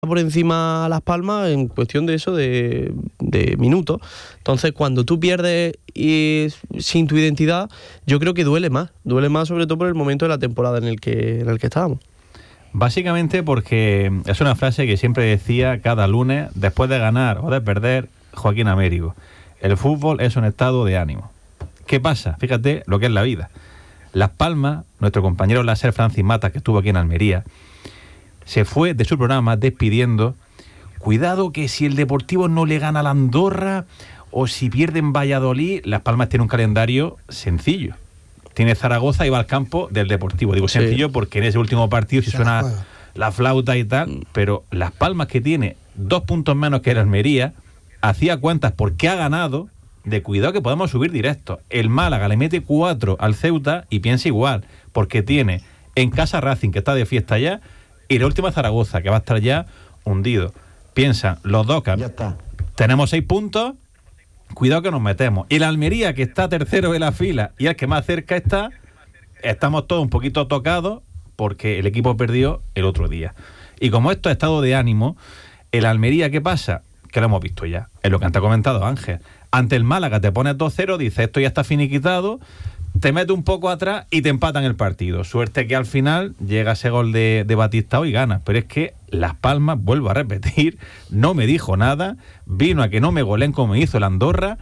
por encima a Las Palmas en cuestión de eso, de minutos. Entonces, cuando tú pierdes sin tu identidad, yo creo que duele más sobre todo por el momento de la temporada en el que estábamos. Básicamente porque es una frase que siempre decía cada lunes, después de ganar o de perder, Joaquín Américo: el fútbol es un estado de ánimo. ¿Qué pasa? Fíjate lo que es la vida. Las Palmas, nuestro compañero láser Francis Mata, que estuvo aquí en Almería, se fue de su programa despidiendo: cuidado que si el Deportivo no le gana a la Andorra o si pierde en Valladolid, Las Palmas tiene un calendario sencillo. Tiene Zaragoza y va al campo del Deportivo. Digo sencillo porque en ese último partido sí suena la flauta y tal, pero Las Palmas, que tiene 2 puntos menos que el Almería, hacía cuentas porque ha ganado, de cuidado que podemos subir directo. El Málaga le mete 4 al Ceuta y piensa igual, porque tiene en casa Racing, que está de fiesta ya, y la última Zaragoza, que va a estar ya hundido. Piensan los dos, ya está. Tenemos 6 puntos, cuidado que nos metemos. Y la Almería, que está tercero de la fila y el que más cerca está, estamos todos un poquito tocados porque el equipo perdió el otro día. Y como esto es estado de ánimo, el Almería, ¿qué pasa? Que lo hemos visto ya, es lo que te ha comentado Ángel. Ante el Málaga te pones 2-0, dices esto ya está finiquitado, te mete un poco atrás y te empatan el partido. Suerte que al final llega ese gol de Batistao y gana. Pero es que Las Palmas, vuelvo a repetir, no me dijo nada, vino a que no me goleen como hizo el Andorra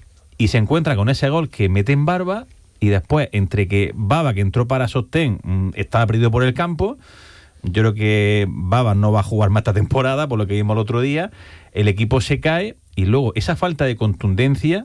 y se encuentra con ese gol que mete en Barba, y después, entre que Baba, que entró para sostén, estaba perdido por el campo. Yo creo que Baba no va a jugar más esta temporada, por lo que vimos el otro día. El equipo se cae y luego esa falta de contundencia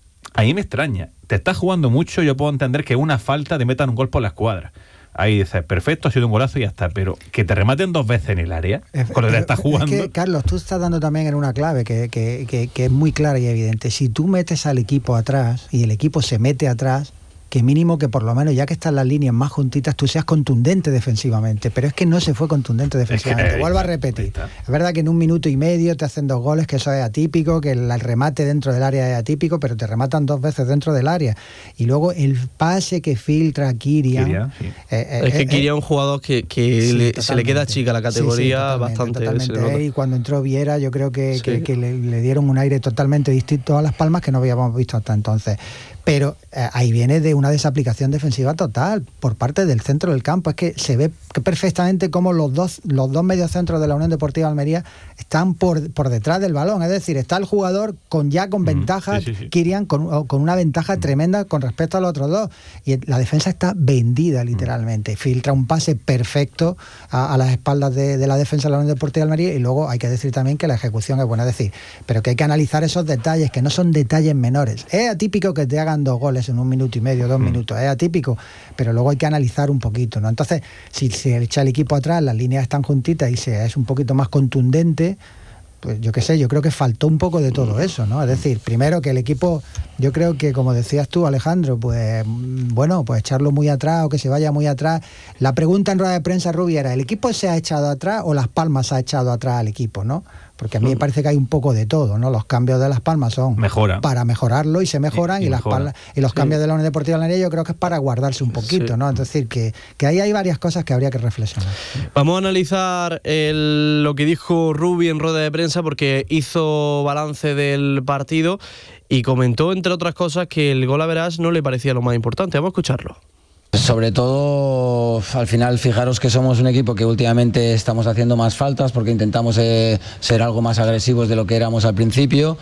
a mí me extraña. Te estás jugando mucho, yo puedo entender que una falta te metan un gol por la escuadra. Ahí dices, perfecto, ha sido un golazo y ya está. Pero que te rematen 2 veces en el área, con lo que te estás jugando. Es que, Carlos, tú estás dando también en una clave que es muy clara y evidente. Si tú metes al equipo atrás y el equipo se mete atrás, que mínimo que por lo menos, ya que están las líneas más juntitas, tú seas contundente defensivamente. Pero es que no se fue contundente defensivamente. Vuelvo a repetir. Es verdad que en 1 minuto y medio te hacen 2 goles, que eso es atípico, que el remate dentro del área es atípico, pero te rematan 2 veces dentro del área. Y luego el pase que filtra Kirian. Sí. Es que Kirian es un jugador que se le queda chica la categoría, bastante. Y cuando entró Viera, yo creo que le dieron un aire totalmente distinto a Las Palmas que no habíamos visto hasta entonces. Pero ahí viene de una desaplicación defensiva total por parte del centro del campo. Es que se ve perfectamente cómo los dos mediocentros de la Unión Deportiva Almería están por detrás del balón. Es decir, está el jugador con ventaja, Kirian, con una ventaja tremenda con respecto a los otros dos. Y la defensa está vendida, literalmente. Filtra un pase perfecto a las espaldas de la defensa de la Unión Deportiva Almería, y luego hay que decir también que la ejecución es buena. Es decir, pero que hay que analizar esos detalles, que no son detalles menores. Es atípico que te hagan 2 goles en 1 minuto y medio, 2 minutos, es atípico, pero luego hay que analizar un poquito, ¿no? Entonces, si se echa el equipo atrás, las líneas están juntitas y se es un poquito más contundente, pues yo qué sé, yo creo que faltó un poco de todo eso, ¿no? Es decir, primero que el equipo, yo creo que, como decías tú, Alejandro, pues bueno, pues echarlo muy atrás o que se vaya muy atrás. La pregunta en rueda de prensa, Rubi, era: ¿el equipo se ha echado atrás o Las Palmas ha echado atrás al equipo, no? Porque a mí me parece que hay un poco de todo, ¿no? Los cambios de Las Palmas son para mejorarlo y se mejoran, y los cambios de la Unión Deportiva Almería yo creo que es para guardarse un poquito, ¿no? Es decir, que ahí hay varias cosas que habría que reflexionar. Vamos a analizar lo que dijo Rubi en rueda de prensa, porque hizo balance del partido y comentó, entre otras cosas, que el gol average no le parecía lo más importante. Vamos a escucharlo. Sobre todo, al final, fijaros que somos un equipo que últimamente estamos haciendo más faltas porque intentamos ser algo más agresivos de lo que éramos al principio,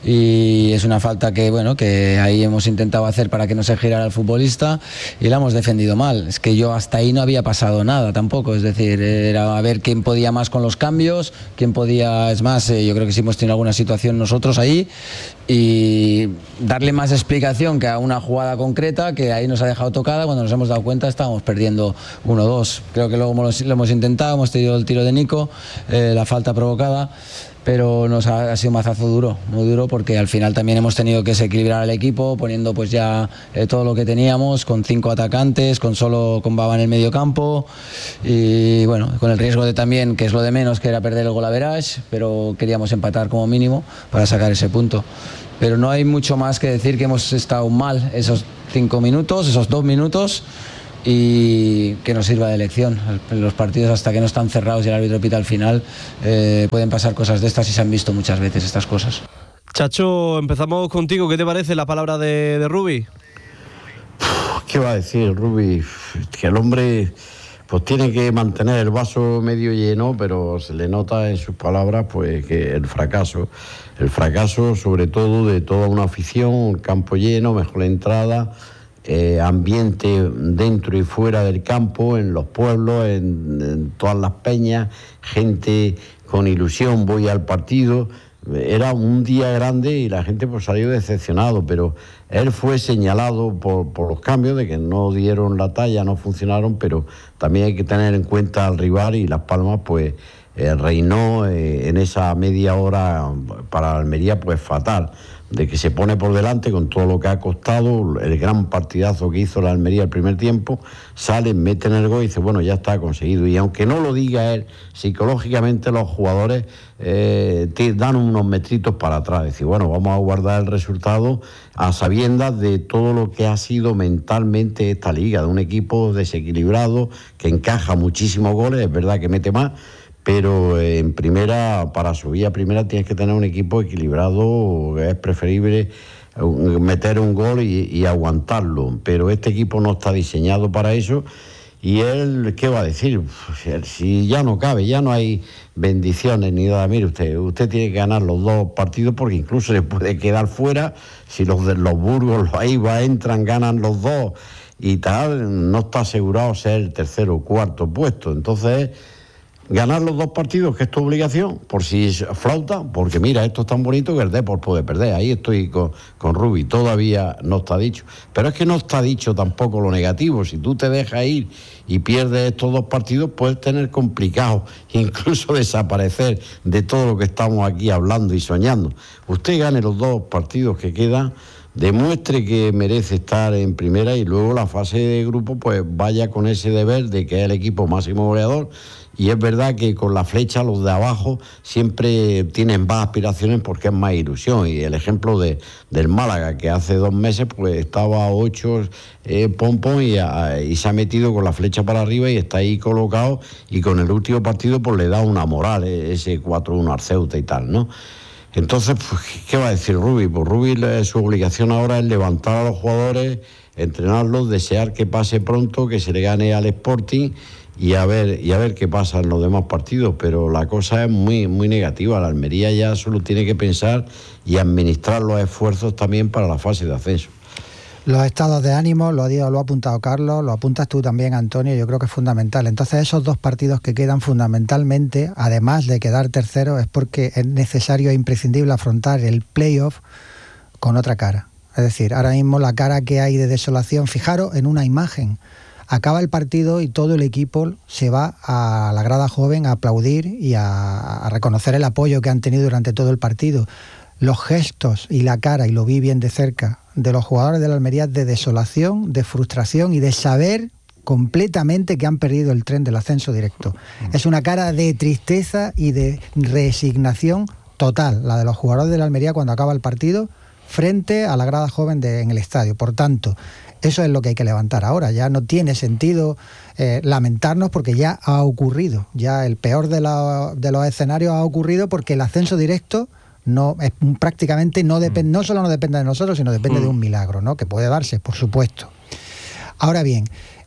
y es una falta que, bueno, que ahí hemos intentado hacer para que no se girara el futbolista y la hemos defendido mal. Es que yo hasta ahí no había pasado nada tampoco, es decir, era a ver quién podía más con los cambios, quién podía, es más, yo creo que sí hemos tenido alguna situación nosotros ahí, y darle más explicación que a una jugada concreta que ahí nos ha dejado tocada. Cuando nos hemos dado cuenta estábamos perdiendo 1-2. Creo que luego lo hemos intentado, hemos tenido el tiro de Nico, la falta provocada, pero nos ha sido un mazazo duro, muy duro, porque al final también hemos tenido que desequilibrar al equipo poniendo pues ya todo lo que teníamos, con 5 atacantes, con Baba en el medio campo, y bueno, con el riesgo de también, que es lo de menos, que era perder el gol average, pero queríamos empatar como mínimo para sacar ese punto. Pero no hay mucho más que decir, que hemos estado mal esos 5 minutos, esos 2 minutos, y que nos sirva de lección. Los partidos, hasta que no están cerrados y el árbitro pita al final, pueden pasar cosas de estas y se han visto muchas veces estas cosas. Chacho, empezamos contigo. ¿Qué te parece la palabra de Rubi? ¿Qué va a decir Rubi? Que el hombre pues tiene que mantener el vaso medio lleno, pero se le nota en sus palabras pues que el fracaso sobre todo de toda una afición, campo lleno, mejor entrada, ambiente dentro y fuera del campo, en los pueblos, en todas las peñas, gente con ilusión, voy al partido. Era un día grande y la gente pues salió decepcionado, pero él fue señalado por los cambios, de que no dieron la talla, no funcionaron, pero también hay que tener en cuenta al rival, y Las Palmas pues reinó en esa media hora para Almería pues fatal, de que se pone por delante con todo lo que ha costado, el gran partidazo que hizo la Almería el primer tiempo, sale, mete en el gol y dice, bueno, ya está conseguido. Y aunque no lo diga él, psicológicamente los jugadores te dan unos metritos para atrás, decir, bueno, vamos a guardar el resultado a sabiendas de todo lo que ha sido mentalmente esta liga, de un equipo desequilibrado, que encaja muchísimos goles, es verdad que mete más, pero en primera, para subir a primera tienes que tener un equipo equilibrado, es preferible meter un gol y aguantarlo, pero este equipo no está diseñado para eso. Y él, ¿qué va a decir? Si ya no cabe, ya no hay bendiciones ni nada. Mire usted tiene que ganar los dos partidos, porque incluso se puede quedar fuera si los de los Burgos, los Aiba entran, ganan los dos y tal, no está asegurado ser el tercero o cuarto puesto. Entonces, ganar los dos partidos, que es tu obligación, por si flauta, porque mira, esto es tan bonito que el Depor puede perder. Ahí estoy con Rubi, todavía no está dicho. Pero es que no está dicho tampoco lo negativo. Si tú te dejas ir y pierdes estos dos partidos, puedes tener complicado incluso desaparecer de todo lo que estamos aquí hablando y soñando. Usted gane los dos partidos que quedan, demuestre que merece estar en primera, y luego la fase de grupo pues vaya con ese deber de que es el equipo máximo goleador. Y es verdad que con la flecha los de abajo siempre tienen más aspiraciones porque es más ilusión. Y el ejemplo del Málaga, que hace 2 meses pues estaba a 8 pompón y se ha metido con la flecha para arriba y está ahí colocado, y con el último partido pues le da una moral, ese 4-1 al Ceuta y tal, ¿no? Entonces, pues, ¿qué va a decir Rubi? Pues Rubi, su obligación ahora es levantar a los jugadores, entrenarlos, desear que pase pronto, que se le gane al Sporting y a ver qué pasa en los demás partidos. Pero la cosa es muy, muy negativa. La Almería ya solo tiene que pensar y administrar los esfuerzos también para la fase de ascenso. Los estados de ánimo, lo ha apuntado Carlos, lo apuntas tú también, Antonio, yo creo que es fundamental. Entonces, esos dos partidos que quedan fundamentalmente, además de quedar tercero, es porque es necesario e imprescindible afrontar el playoff con otra cara. Es decir, ahora mismo la cara que hay de desolación, fijaros en una imagen, acaba el partido y todo el equipo se va a la grada joven a aplaudir y a reconocer el apoyo que han tenido durante todo el partido. Los gestos y la cara, y lo vi bien de cerca, de los jugadores de la Almería, de desolación, de frustración y de saber completamente que han perdido el tren del ascenso directo. Es una cara de tristeza y de resignación total, la de los jugadores de la Almería cuando acaba el partido, frente a la grada joven en el estadio. Por tanto, eso es lo que hay que levantar ahora. Ya no tiene sentido lamentarnos, porque ya ha ocurrido. Ya el peor de los escenarios ha ocurrido, porque el ascenso directo prácticamente no solo no depende de nosotros, sino depende de un milagro, ¿no? Que puede darse, por supuesto. Ahora bien,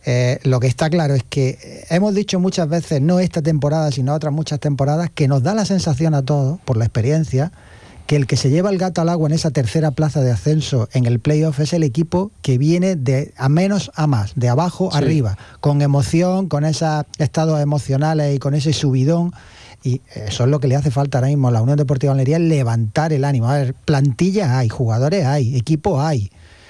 lo que está claro es que hemos dicho muchas veces, no esta temporada, sino otras muchas temporadas, que nos da la sensación a todos, por la experiencia, que el que se lleva el gato al agua en esa tercera plaza de ascenso en el playoff es el equipo que viene de a menos a más, de abajo arriba, con emoción, con esos estados emocionales y con ese subidón. Y eso es lo que le hace falta ahora mismo a la Unión Deportiva Almería, levantar el ánimo. A ver, plantillas hay, jugadores hay, equipo hay.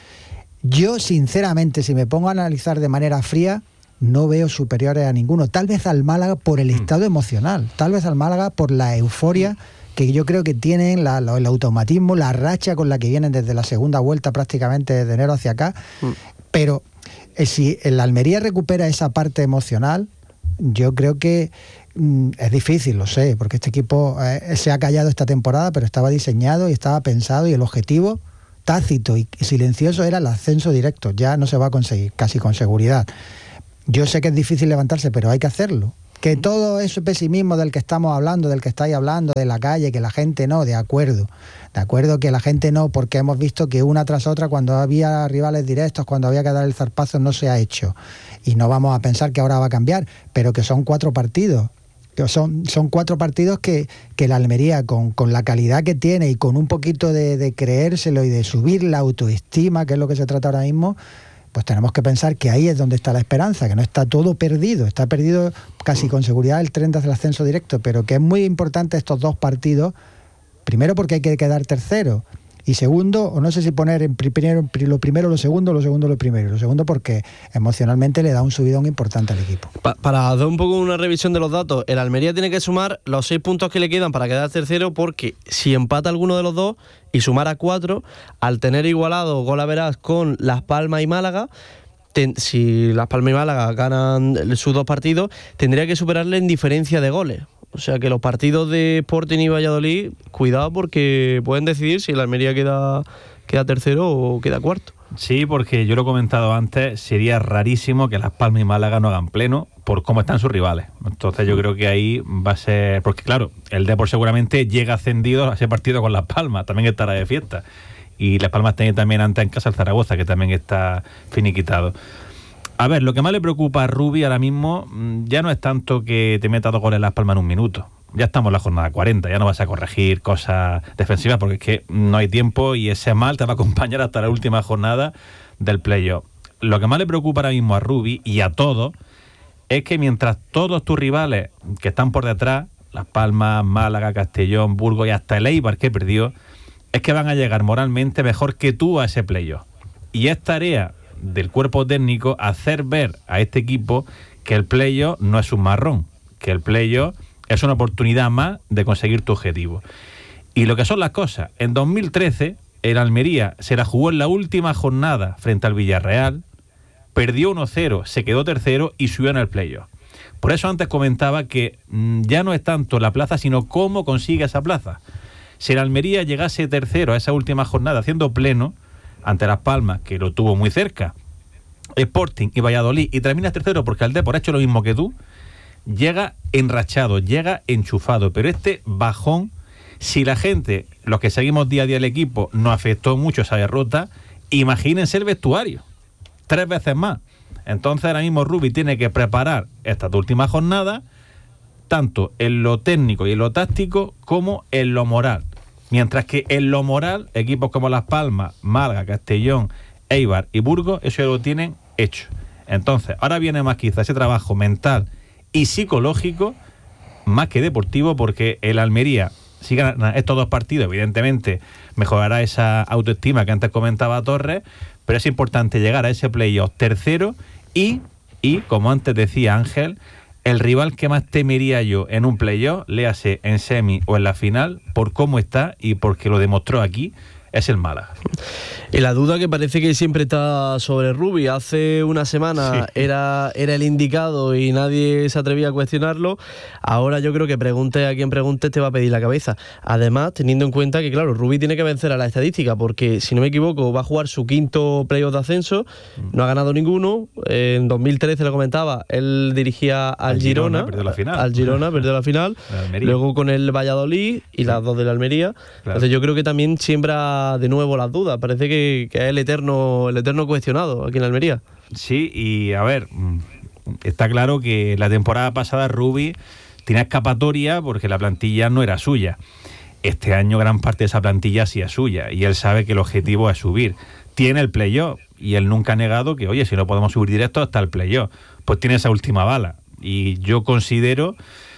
Yo, sinceramente, si me pongo a analizar de manera fría, no veo superiores a ninguno. Tal vez al Málaga por el estado emocional, tal vez al Málaga por la euforia que yo creo que tienen, el automatismo, la racha con la que vienen desde la segunda vuelta prácticamente desde enero hacia acá. Pero si el Almería recupera esa parte emocional, yo creo que es difícil, lo sé, porque este equipo se ha callado esta temporada, pero estaba diseñado y estaba pensado, y el objetivo tácito y silencioso era el ascenso directo. Ya no se va a conseguir, casi con seguridad. Yo sé que es difícil levantarse, pero hay que hacerlo. Que todo ese pesimismo del que estamos hablando, del que estáis hablando, de la calle, que la gente no, de acuerdo que la gente no, porque hemos visto que una tras otra, cuando había rivales directos, cuando había que dar el zarpazo, no se ha hecho. Y no vamos a pensar que ahora va a cambiar, pero que son 4 partidos. Que son 4 partidos que la Almería, con la calidad que tiene y con un poquito de creérselo y de subir la autoestima, que es lo que se trata ahora mismo, pues tenemos que pensar que ahí es donde está la esperanza, que no está todo perdido, está perdido casi con seguridad el tren del ascenso directo, pero que es muy importante estos 2 partidos, primero porque hay que quedar tercero, y segundo, o no sé si poner en lo primero lo segundo lo primero, lo segundo porque emocionalmente le da un subidón importante al equipo. Para dar un poco una revisión de los datos, el Almería tiene que sumar los 6 puntos que le quedan para quedar tercero, porque si empata alguno de los dos y sumara 4, al tener igualado gol average con Las Palmas y Málaga, si Las Palmas y Málaga ganan sus 2 partidos, tendría que superarle en diferencia de goles. O sea que los partidos de Sporting y Valladolid, cuidado, porque pueden decidir si el Almería queda tercero o queda cuarto. Sí, porque yo lo he comentado antes, sería rarísimo que Las Palmas y Málaga no hagan pleno por cómo están sus rivales. Entonces yo creo que ahí va a ser... Porque claro, el Depor seguramente llega ascendido a ese partido con Las Palmas, también estará de fiesta. Y Las Palmas tiene también antes en casa el Zaragoza, que también está finiquitado. A ver, lo que más le preocupa a Rubi ahora mismo ya no es tanto que te meta 2 goles en Las Palmas en un minuto. Ya estamos en la jornada 40, ya no vas a corregir cosas defensivas porque es que no hay tiempo y ese mal te va a acompañar hasta la última jornada del playoff. Lo que más le preocupa ahora mismo a Rubi y a todos es que mientras todos tus rivales que están por detrás, Las Palmas, Málaga, Castellón, Burgos y hasta el Eibar que perdió, es que van a llegar moralmente mejor que tú a ese playoff. Y es tarea del cuerpo técnico hacer ver a este equipo que el playoff no es un marrón, que el playoff es una oportunidad más de conseguir tu objetivo. Y lo que son las cosas, en 2013 el Almería se la jugó en la última jornada frente al Villarreal, perdió 1-0, se quedó tercero y subió en el playoff. Por eso antes comentaba que ya no es tanto la plaza, sino cómo consigue esa plaza. Si el Almería llegase tercero a esa última jornada haciendo pleno ante Las Palmas, que lo tuvo muy cerca, Sporting y Valladolid, y terminas tercero porque el Depor ha hecho lo mismo que tú, llega enrachado, llega enchufado. Pero este bajón, si la gente, los que seguimos día a día el equipo, nos afectó mucho esa derrota, imagínense el vestuario, 3 veces más. Entonces ahora mismo Rubi tiene que preparar esta última jornada, tanto en lo técnico y en lo táctico como en lo moral. Mientras que en lo moral, equipos como Las Palmas, Málaga, Castellón, Eibar y Burgos, eso ya lo tienen hecho. Entonces, ahora viene más quizá ese trabajo mental y psicológico, más que deportivo, porque el Almería, si gana estos 2 partidos, evidentemente mejorará esa autoestima que antes comentaba Torres, pero es importante llegar a ese playoff tercero y como antes decía Ángel, el rival que más temería yo en un playoff, léase en semi o en la final, por cómo está y porque lo demostró aquí, es el Málaga. Y la duda que parece que siempre está sobre Rubi, hace una semana sí, era el indicado y nadie se atrevía a cuestionarlo, ahora yo creo que pregunte a quien pregunte te va a pedir la cabeza. Además, teniendo en cuenta que claro, Rubi tiene que vencer a la estadística, porque si no me equivoco va a jugar su 5º playoff de ascenso, no ha ganado ninguno, en 2013 lo comentaba, él dirigía al Girona, perdió la final. Al Girona, perdió la final, luego con el Valladolid y las 2 de la Almería, claro. Entonces yo creo que también siembra de nuevo las dudas, parece que es el eterno cuestionado aquí en Almería. Sí, y a ver, está claro que la temporada pasada Rubi tenía escapatoria porque la plantilla no era suya. Este año gran parte de esa plantilla sí es suya y él sabe que el objetivo es subir. Tiene el playoff y él nunca ha negado que, oye, si no podemos subir directo hasta el playoff, pues tiene esa última bala. Y yo considero,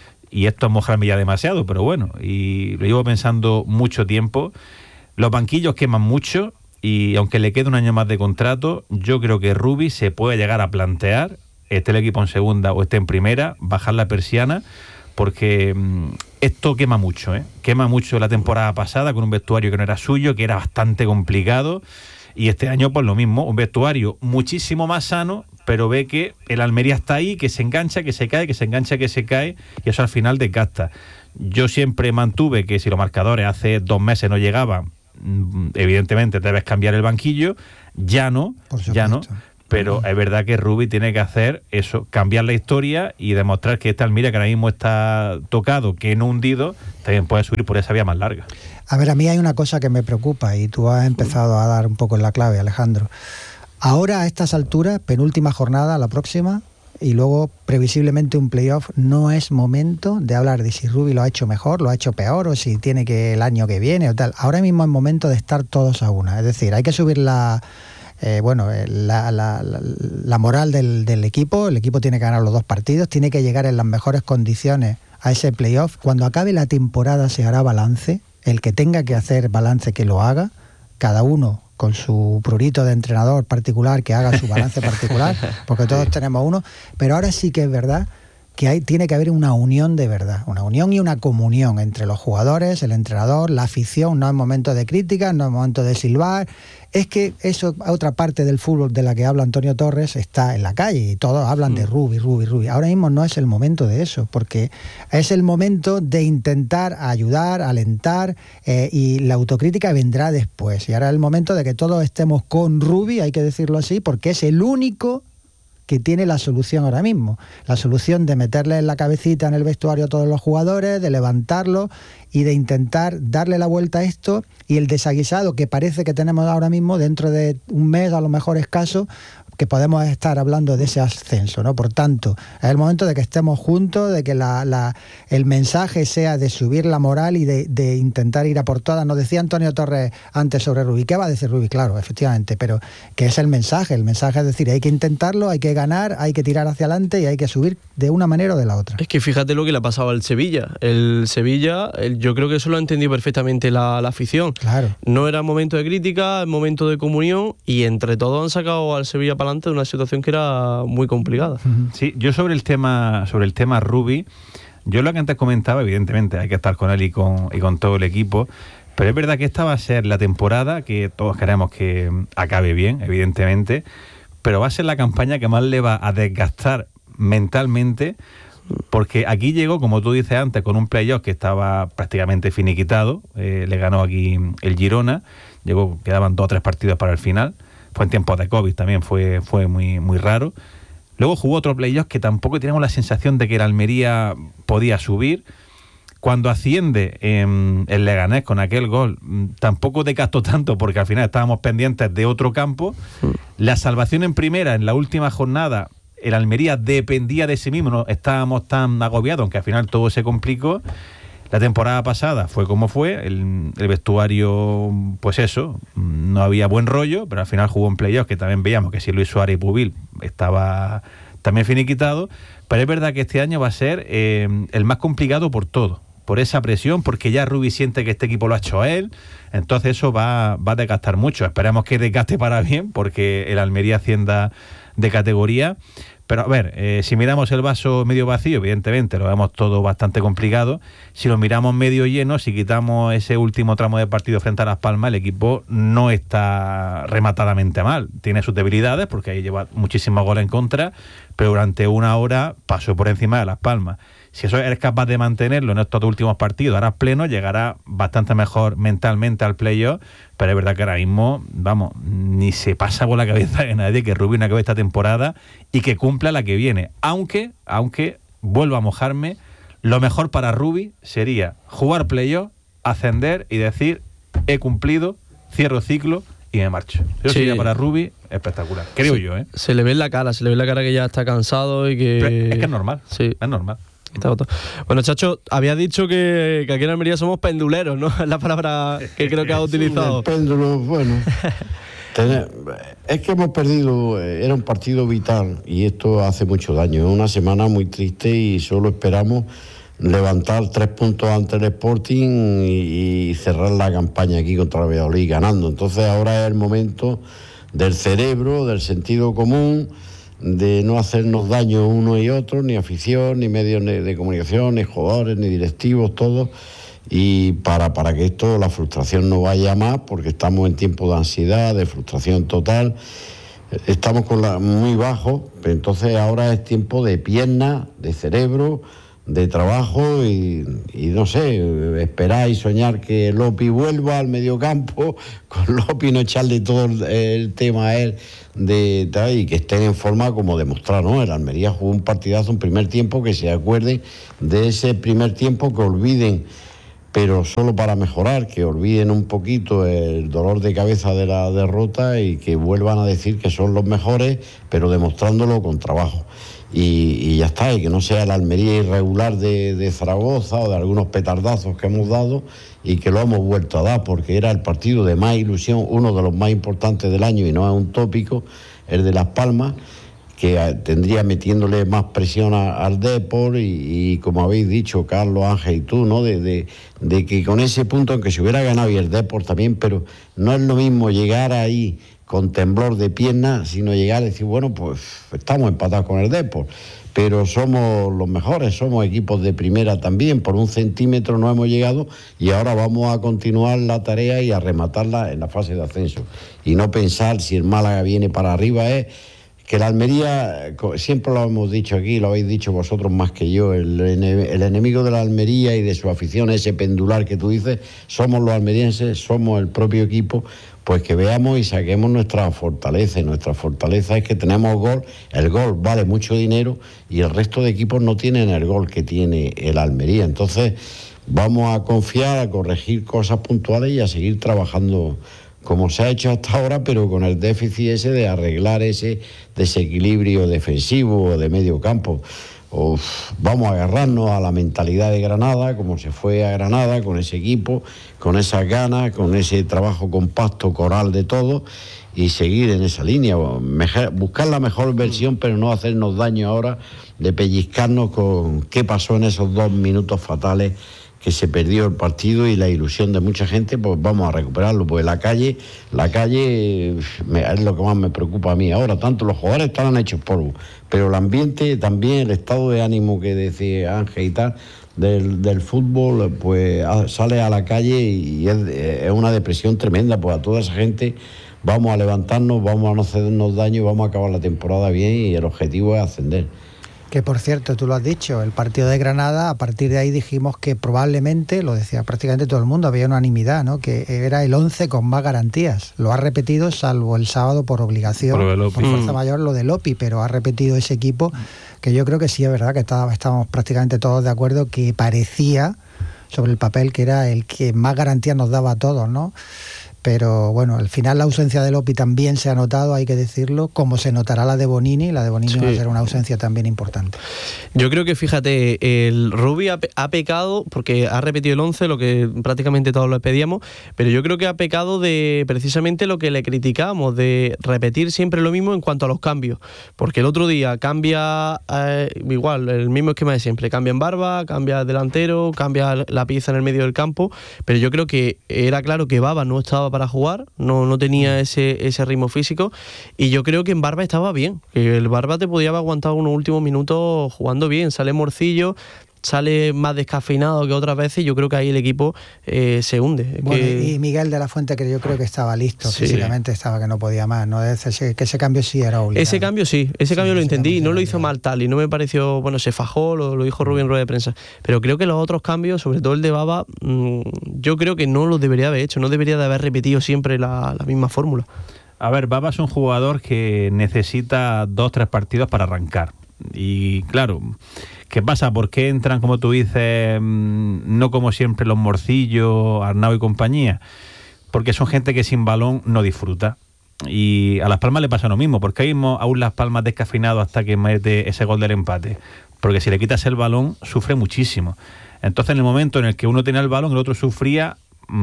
y esto es mojarme ya demasiado, pero bueno, y lo llevo pensando mucho tiempo, los banquillos queman mucho y aunque le quede un año más de contrato, yo creo que Rubi se puede llegar a plantear, esté el equipo en segunda o esté en primera, bajar la persiana, porque esto quema mucho, quema mucho la temporada pasada con un vestuario que no era suyo, que era bastante complicado, y este año pues lo mismo, un vestuario muchísimo más sano, pero ve que el Almería está ahí, que se engancha, que se cae, que se engancha, que se cae, y eso al final desgasta. Yo siempre mantuve que si los marcadores hace 2 meses no llegaban, evidentemente debes cambiar el banquillo, ya no, pero es verdad que Rubi tiene que hacer eso, cambiar la historia y demostrar que este Almería, que ahora mismo está tocado, que no hundido, también puede subir por esa vía más larga. A ver, a mí hay una cosa que me preocupa y tú has empezado a dar un poco en la clave, Alejandro. Ahora, a estas alturas, penúltima jornada, la próxima, y luego previsiblemente un playoff, no es momento de hablar de si Rubi lo ha hecho mejor, lo ha hecho peor, o si tiene que el año que viene o tal. Ahora mismo es momento de estar todos a una. Es decir, hay que subir la moral del equipo. El equipo tiene que ganar los 2 partidos, tiene que llegar en las mejores condiciones a ese playoff. Cuando acabe la temporada se hará balance. El que tenga que hacer balance, que lo haga. Cada uno con su prurito de entrenador particular, que haga su balance particular, porque todos tenemos uno. Pero ahora sí que es verdad que tiene que haber una unión de verdad, una unión y una comunión entre los jugadores, el entrenador, la afición. No es momento de críticas, no es momento de silbar. Es que eso, otra parte del fútbol de la que habla Antonio Torres, está en la calle y todos hablan de Rubi. Ahora mismo no es el momento de eso, porque es el momento de intentar ayudar, alentar, y la autocrítica vendrá después. Y ahora es el momento de que todos estemos con Rubi, hay que decirlo así, porque es el único que tiene la solución ahora mismo. La solución de meterle en la cabecita en el vestuario a todos los jugadores, de levantarlo y de intentar darle la vuelta a esto, y el desaguisado que parece que tenemos ahora mismo, dentro de un mes a lo mejor escaso, que podemos estar hablando de ese ascenso, ¿no? Por tanto, es el momento de que estemos juntos, de que el mensaje sea de subir la moral y de intentar ir a por todas. Nos decía Antonio Torres antes sobre Rubi. ¿Qué va a decir Rubi? Claro, efectivamente, pero que es el mensaje. El mensaje es decir, hay que intentarlo, hay que ganar, hay que tirar hacia adelante y hay que subir de una manera o de la otra. Es que fíjate lo que le ha pasado al Sevilla. El Sevilla, yo creo que eso lo ha entendido perfectamente la afición. Claro. No era momento de crítica, es momento de comunión, y entre todos han sacado al Sevilla para adelante de una situación que era muy complicada. Sí, yo sobre el tema Rubi, yo lo que antes comentaba, evidentemente hay que estar con él y con todo el equipo, pero es verdad que esta va a ser la temporada que todos queremos que acabe bien, evidentemente, pero va a ser la campaña que más le va a desgastar mentalmente, porque aquí llegó, como tú dices antes, con un playoff que estaba prácticamente finiquitado, le ganó aquí el Girona, quedaban 2 o 3 partidos para el final. Fue en tiempos de COVID, también fue muy, muy raro. Luego jugó otro playoff que tampoco teníamos la sensación de que el Almería podía subir. Cuando asciende el Leganés con aquel gol, tampoco desgastó tanto, porque al final estábamos pendientes de otro campo. La salvación en primera, en la última jornada, el Almería dependía de sí mismo, no estábamos tan agobiados, aunque al final todo se complicó. La temporada pasada fue como fue, el vestuario, pues eso, no había buen rollo, pero al final jugó en playoff, que también veíamos que si Luis Suárez y Pubil estaba también finiquitado, pero es verdad que este año va a ser el más complicado por todo, por esa presión, porque ya Rubi siente que este equipo lo ha hecho a él, entonces eso va a desgastar mucho. Esperemos que desgaste para bien, porque el Almería ascienda de categoría. Pero a ver, si miramos el vaso medio vacío, evidentemente lo vemos todo bastante complicado. Si lo miramos medio lleno, si quitamos ese último tramo de partido frente a Las Palmas, el equipo no está rematadamente mal. Tiene sus debilidades, porque ahí lleva muchísimos goles en contra, pero durante una hora pasó por encima de Las Palmas. Si eso eres capaz de mantenerlo en estos 2 últimos partidos, ahora pleno, llegará bastante mejor mentalmente al playoff, pero es verdad que ahora mismo, vamos, ni se pasa por la cabeza de nadie que Rubi no acabe esta temporada y que cumpla la que viene. Aunque, vuelvo a mojarme, lo mejor para Rubi sería jugar playoff, ascender y decir, he cumplido, cierro ciclo y me marcho. Eso sería para Rubi espectacular, creo yo. Se le ve en la cara que ya está cansado y que... Pero es que es normal, sí. Es normal. Bueno, Chacho, había dicho que aquí en Almería somos penduleros, ¿no? Es la palabra que creo que has utilizado. Péndulo, bueno. Es que hemos perdido, era un partido vital y esto hace mucho daño. Es una semana muy triste y solo esperamos levantar 3 puntos ante el Sporting y cerrar la campaña aquí contra el Valladolid ganando. Entonces ahora es el momento del cerebro, del sentido común, de no hacernos daño uno y otro, ni afición, ni medios de comunicación, ni jugadores, ni directivos, todos, y para que esto, la frustración no vaya más, porque estamos en tiempo de ansiedad, de frustración total, estamos muy bajos, pero entonces ahora es tiempo de piernas, de cerebro, de trabajo y no sé, esperar y soñar que Lopi vuelva al mediocampo, con Lopi no echarle todo el tema a él y que estén en forma como demostrar, ¿no? El Almería jugó un partidazo, un primer tiempo, que se acuerden de ese primer tiempo, que olviden, pero solo para mejorar, que olviden un poquito el dolor de cabeza de la derrota y que vuelvan a decir que son los mejores, pero demostrándolo con trabajo. Y ya está, y que no sea el Almería irregular de Zaragoza o de algunos petardazos que hemos dado y que lo hemos vuelto a dar, porque era el partido de más ilusión, uno de los más importantes del año, y no es un tópico, el de Las Palmas, que tendría metiéndole más presión al Depor y como habéis dicho, Carlos, Ángel y tú, ¿no? De que con ese punto, aunque se hubiera ganado y el Depor también, pero no es lo mismo llegar ahí con temblor de piernas, sino llegar a decir, bueno, pues estamos empatados con el Depor, pero somos los mejores, somos equipos de primera también, por 1 centímetro no hemos llegado y ahora vamos a continuar la tarea y a rematarla en la fase de ascenso. Y no pensar si el Málaga viene para arriba, es que la Almería, siempre lo hemos dicho aquí, lo habéis dicho vosotros más que yo, el enemigo de la Almería y de su afición, ese pendular que tú dices, somos los almerienses, somos el propio equipo. Pues que veamos y saquemos nuestra fortaleza, y nuestra fortaleza es que tenemos gol, el gol vale mucho dinero y el resto de equipos no tienen el gol que tiene el Almería. Entonces vamos a confiar, a corregir cosas puntuales y a seguir trabajando como se ha hecho hasta ahora, pero con el déficit ese de arreglar ese desequilibrio defensivo o de medio campo. Vamos a agarrarnos a la mentalidad de Granada, como se fue a Granada, con ese equipo, con esas ganas, con ese trabajo compacto, coral de todo, y seguir en esa línea, buscar la mejor versión, pero no hacernos daño ahora de pellizcarnos con qué pasó en esos 2 minutos fatales que se perdió el partido y la ilusión de mucha gente. Pues vamos a recuperarlo, pues la calle es lo que más me preocupa a mí ahora. Tanto los jugadores estarán hechos polvo, pero el ambiente también, el estado de ánimo que decía Ángel y tal del fútbol, pues sale a la calle y es una depresión tremenda. Pues a toda esa gente vamos a levantarnos, vamos a no hacernos daño, vamos a acabar la temporada bien y el objetivo es ascender. Que por cierto, tú lo has dicho, el partido de Granada, a partir de ahí dijimos que probablemente, lo decía prácticamente todo el mundo, había unanimidad, ¿no? Que era el 11 con más garantías. Lo ha repetido, salvo el sábado por obligación, por fuerza mayor, lo de Lopi, pero ha repetido ese equipo, que yo creo que sí es verdad que estábamos prácticamente todos de acuerdo, que parecía sobre el papel que era el que más garantías nos daba a todos, ¿no? Pero bueno, al final la ausencia de Lopi también se ha notado, hay que decirlo, como se notará la de Bonini. La de Bonini sí va a ser una ausencia también importante. Yo creo que, fíjate, el Rubi ha pecado, porque ha repetido el 11, lo que prácticamente todos le pedíamos, pero yo creo que ha pecado de precisamente lo que le criticamos, de repetir siempre lo mismo en cuanto a los cambios. Porque el otro día cambia, igual, el mismo esquema de siempre, cambia en Barba, cambia delantero, cambia la pieza en el medio del campo, pero yo creo que era claro que Baba no estaba para jugar, no tenía ese ritmo físico, y yo creo que en Barba estaba bien, que el Barba te podía haber aguantado unos últimos minutos jugando bien. Sale Morcillo, sale más descafeinado que otras veces, y yo creo que ahí el equipo se hunde. Bueno, y Miguel de la Fuente, que yo creo que estaba listo, físicamente estaba que no podía más, ¿no? Que ese cambio sí era obligado. Ese cambio lo entendí, y no lo hizo mal tal, y no me pareció, bueno, se fajó, lo dijo Rubén en rueda de prensa, pero creo que los otros cambios, sobre todo el de Baba, yo creo que no los debería haber hecho, no debería de haber repetido siempre la misma fórmula. A ver, Baba es un jugador que necesita 2-3 partidos para arrancar. Y claro, ¿qué pasa? ¿Por qué entran, como tú dices, no como siempre los Morcillo, Arnau y compañía? Porque son gente que sin balón no disfruta. Y a Las Palmas le pasa lo mismo. ¿Por qué vimos a un Las Palmas descafeinado hasta que mete ese gol del empate? Porque si le quitas el balón, sufre muchísimo. Entonces, en el momento en el que uno tenía el balón, el otro sufría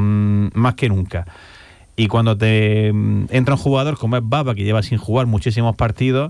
más que nunca. Y cuando te entra un jugador como es Baba, que lleva sin jugar muchísimos partidos,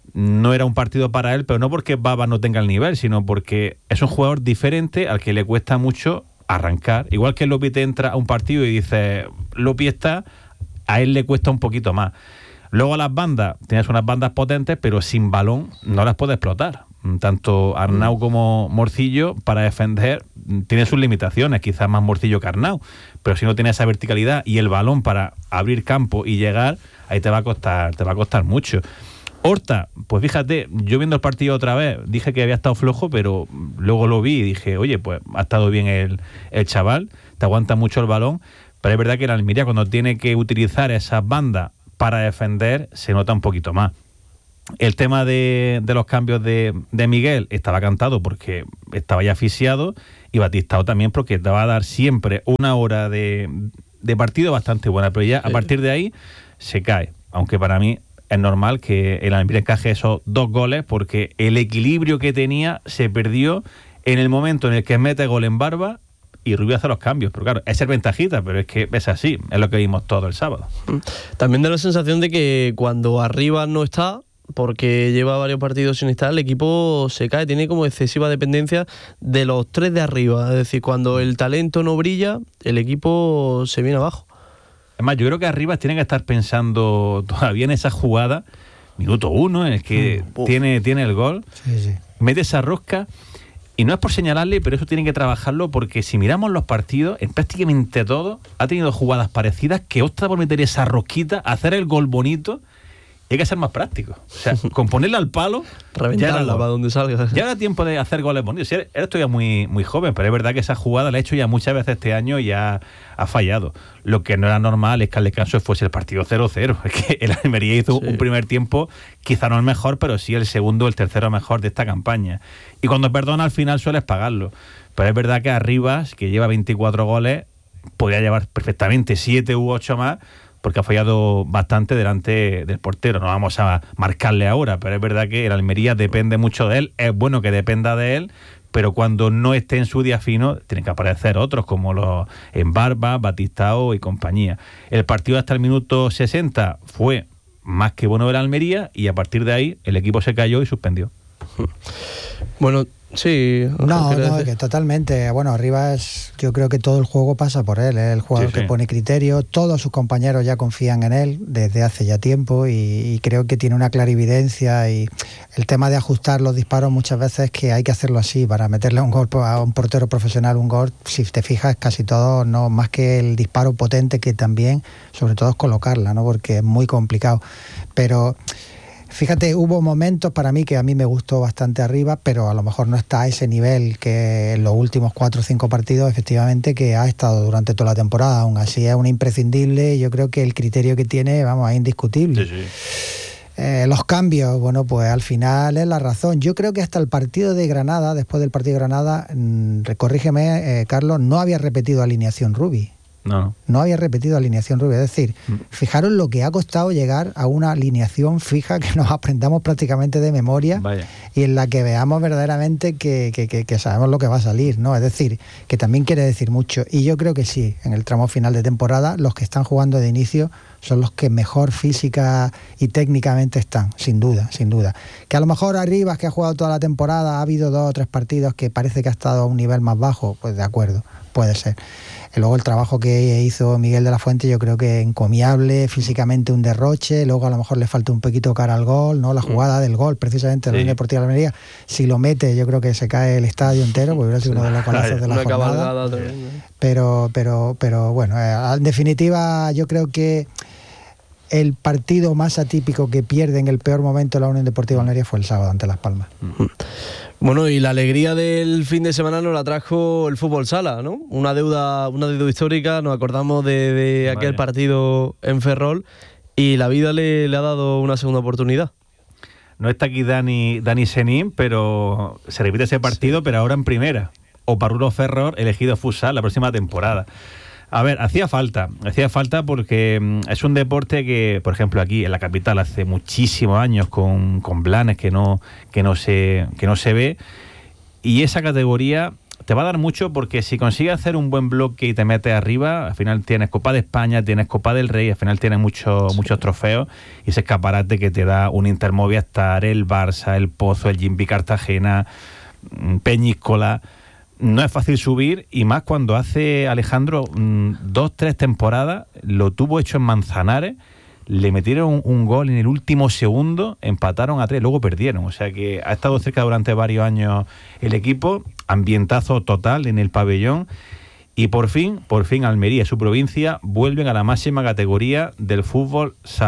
no era un partido para él, pero no porque Baba no tenga el nivel, sino porque es un jugador diferente al que le cuesta mucho arrancar. Igual que Lopi te entra a un partido y dice, Lopi está, a él le cuesta un poquito más. Luego a las bandas, tienes unas bandas potentes, pero sin balón no las puedes explotar. Tanto Arnau como Morcillo, para defender, tienen sus limitaciones, quizás más Morcillo que Arnau, pero si no tienes esa verticalidad y el balón para abrir campo y llegar, ahí te va a costar mucho. Horta, pues fíjate, yo viendo el partido otra vez dije que había estado flojo, pero luego lo vi y dije, oye, pues ha estado bien el chaval, te aguanta mucho el balón, pero es verdad que el Almería cuando tiene que utilizar esas bandas para defender se nota un poquito más. El tema de los cambios de Miguel estaba cantado porque estaba ya asfixiado, y Batistao también porque te va a dar siempre una hora de partido bastante buena, pero ya a partir de ahí se cae, aunque para mí es normal que el Almería encaje esos 2 goles porque el equilibrio que tenía se perdió en el momento en el que mete gol en Barba y Rubio hace los cambios. Pero claro, es ser ventajita, pero es que es así, es lo que vimos todo el sábado. También da la sensación de que cuando arriba no está, porque lleva varios partidos sin estar, el equipo se cae, tiene como excesiva dependencia de los 3 de arriba. Es decir, cuando el talento no brilla, el equipo se viene abajo. Es más, yo creo que arriba tienen que estar pensando todavía en esa jugada, minuto 1, en el que tiene el gol, Sí. mete esa rosca, y no es por señalarle, pero eso tienen que trabajarlo, porque si miramos los partidos, en prácticamente todo ha tenido jugadas parecidas que opta por meter esa rosquita, hacer el gol bonito. Hay que ser más práctico. O sea, con ponerla al palo, reventarla para donde salga. Ya era tiempo de hacer goles bonitos. Eres todavía muy, muy joven, pero es verdad que esa jugada la ha hecho ya muchas veces este año y ya ha fallado. Lo que no era normal es que al descanso fuese el partido 0-0. Es que el Almería hizo un primer tiempo, quizá no el mejor, pero sí el segundo o el tercero mejor de esta campaña. Y cuando perdona al final sueles pagarlo. Pero es verdad que Arribas, que lleva 24 goles, podría llevar perfectamente 7 u 8 más, porque ha fallado bastante delante del portero. No vamos a marcarle ahora, pero es verdad que el Almería depende mucho de él. Es bueno que dependa de él, pero cuando no esté en su día fino, tienen que aparecer otros, como los en Barba, Batistao y compañía. El partido hasta el minuto 60 fue más que bueno del Almería, y a partir de ahí el equipo se cayó y suspendió. Bueno, sí. No, que totalmente. Bueno, Arribas, yo creo que todo el juego pasa por él. Es el jugador que pone criterio. Todos sus compañeros ya confían en él desde hace ya tiempo, y creo que tiene una clarividencia. Y el tema de ajustar los disparos muchas veces es que hay que hacerlo así para meterle un gol a un portero profesional. Un gol, si te fijas, casi todo, no más que el disparo potente, que también, sobre todo, es colocarla, ¿no? Porque es muy complicado. Pero fíjate, hubo momentos para mí que a mí me gustó bastante Arribas, pero a lo mejor no está a ese nivel que en los últimos 4 o 5 partidos, efectivamente, que ha estado durante toda la temporada. Aún así es un imprescindible. Yo creo que el criterio que tiene, vamos, es indiscutible. Sí. Los cambios, bueno, pues al final es la razón. Yo creo que hasta el partido de Granada, después del partido de Granada, corrígeme, Carlos, no había repetido alineación Rubi. No había repetido alineación Rubio. Es decir, fijaros lo que ha costado llegar a una alineación fija que nos aprendamos prácticamente de memoria. Vaya. Y en la que veamos verdaderamente que sabemos lo que va a salir, ¿no? Es decir, que también quiere decir mucho. Y yo creo que sí, en el tramo final de temporada, los que están jugando de inicio son los que mejor física y técnicamente están, sin duda, sin duda. Que a lo mejor Arribas, que ha jugado toda la temporada, ha habido 2 o 3 partidos que parece que ha estado a un nivel más bajo, pues de acuerdo, puede ser. Y luego el trabajo que hizo Miguel de la Fuente, yo creo que encomiable, físicamente un derroche. Luego a lo mejor le falta un poquito cara al gol, ¿no? La jugada del gol, precisamente, de la Unión Deportiva de Almería. Si lo mete, yo creo que se cae el estadio entero, porque hubiera sido uno de los golazos de la jornada. Pero bueno, en definitiva, yo creo que el partido más atípico que pierde en el peor momento la Unión Deportiva de Almería fue el sábado ante Las Palmas. Bueno, y la alegría del fin de semana nos la trajo el fútbol sala, ¿no? Una deuda histórica. Nos acordamos de aquel partido en Ferrol, y la vida le ha dado una segunda oportunidad. No está aquí Dani Senín, pero se repite ese partido, pero ahora en primera. O Parrulo Ferrol elegido futsal la próxima temporada. A ver, hacía falta porque es un deporte que, por ejemplo, aquí en la capital hace muchísimos años con Blanes que no se ve, y esa categoría te va a dar mucho, porque si consigues hacer un buen bloque y te metes arriba, al final tienes Copa de España, tienes Copa del Rey, al final tienes muchos trofeos, y ese escaparate que te da un Inter Movistar, el Barça, el Pozo, el Jimbi Cartagena, Peñíscola. No es fácil subir, y más cuando hace Alejandro 2-3 temporadas lo tuvo hecho en Manzanares, le metieron un gol en el último segundo, empataron a 3, luego perdieron. O sea que ha estado cerca durante varios años el equipo, ambientazo total en el pabellón, y por fin Almería y su provincia vuelven a la máxima categoría del fútbol sala.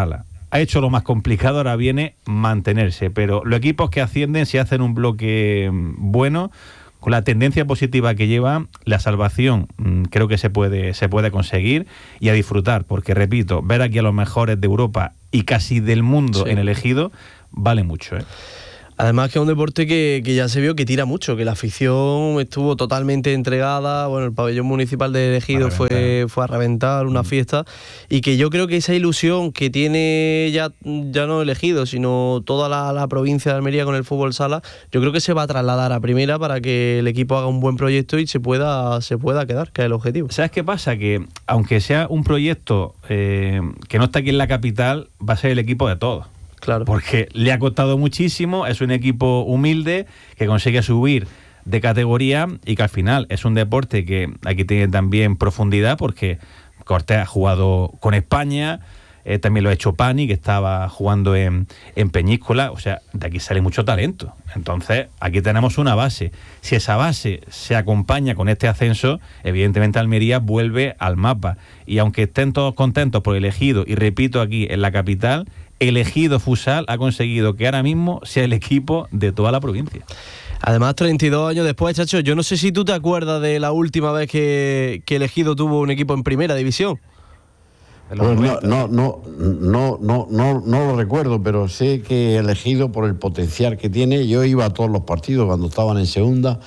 ha hecho lo más complicado, ahora viene mantenerse. Pero los equipos que ascienden, si hacen un bloque bueno, con la tendencia positiva que lleva, la salvación creo que se puede conseguir, y a disfrutar, porque repito, ver aquí a los mejores de Europa y casi del mundo en el Ejido vale mucho, ¿eh? Además que es un deporte que ya se vio que tira mucho, que la afición estuvo totalmente entregada. Bueno, el pabellón municipal de Ejido fue a reventar, una fiesta, y que yo creo que esa ilusión que tiene ya no el Ejido, sino toda la provincia de Almería con el fútbol sala, yo creo que se va a trasladar a primera para que el equipo haga un buen proyecto y se pueda quedar, que es el objetivo. ¿Sabes qué pasa? Que aunque sea un proyecto que no está aquí en la capital, va a ser el equipo de todos. Claro. Porque le ha costado muchísimo, es un equipo humilde que consigue subir de categoría, y que al final es un deporte que aquí tiene también profundidad, porque Cortés ha jugado con España, también lo ha hecho Pani, que estaba jugando en Peñíscola. O sea, de aquí sale mucho talento. Entonces, aquí tenemos una base. Si esa base se acompaña con este ascenso, evidentemente Almería vuelve al mapa. Y aunque estén todos contentos por el Ejido, y repito, aquí en la capital, el Ejido Futsal ha conseguido que ahora mismo sea el equipo de toda la provincia. Además, 32 años después, Chacho, yo no sé si tú te acuerdas de la última vez que el Ejido tuvo un equipo en primera división. Pues no lo recuerdo, pero sé que el Ejido, por el potencial que tiene, yo iba a todos los partidos cuando estaban en segunda.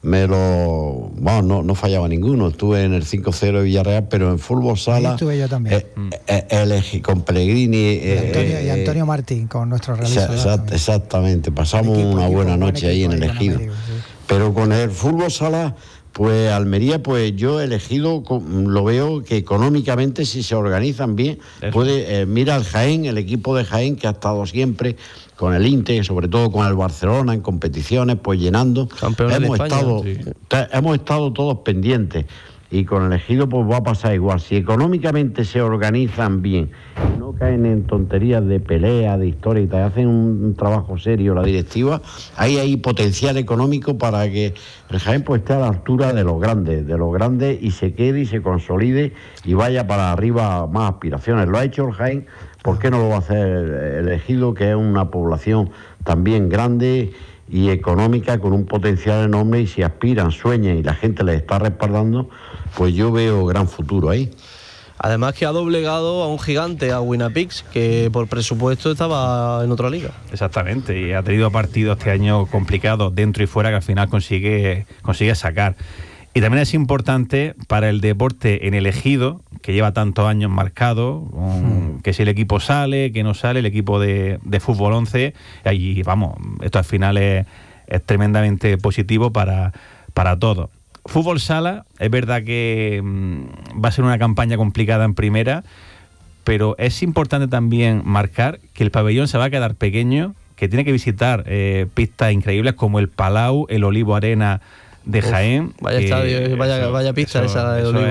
No fallaba ninguno. Estuve en el 5-0 de Villarreal, pero en fútbol sala. Ahí estuve yo también. Con Pellegrini y Antonio Martín, con nuestro realizador. Exactamente. Pasamos una buena noche ahí en el Ejido. Sí. Pero con el fútbol sala, pues Almería, pues yo el Ejido lo veo que económicamente, si se organizan bien, puede. Mira el Jaén, el equipo de Jaén, que ha estado siempre con el Inter, sobre todo con el Barcelona en competiciones, pues llenando. Campeones de España, hemos estado todos pendientes, y con el Ejido pues va a pasar igual. Si económicamente se organizan bien, no caen en tonterías de pelea, de historia, y hacen un trabajo serio la directiva, ahí hay potencial económico para que el Jaén pues esté a la altura de los grandes, y se quede y se consolide y vaya para arriba más aspiraciones. Lo ha hecho el Jaén, ¿por qué no lo va a hacer el Ejido, que es una población también grande y económica, con un potencial enorme? Y si aspiran, sueñan y la gente les está respaldando, pues yo veo gran futuro ahí. Además que ha doblegado a un gigante, a Winapix, que por presupuesto estaba en otra liga. Exactamente, y ha tenido partidos este año complicados dentro y fuera, que al final consigue sacar. Y también es importante para el deporte en el Ejido, que lleva tantos años marcado, que si el equipo sale, que no sale, el equipo de fútbol 11, y vamos, esto al final es tremendamente positivo para todos. Fútbol sala, es verdad que va a ser una campaña complicada en primera, pero es importante también marcar que el pabellón se va a quedar pequeño, que tiene que visitar pistas increíbles como el Palau, el Olivo Arena de Jaén. Vaya estadio, vaya pista esa de Olivo.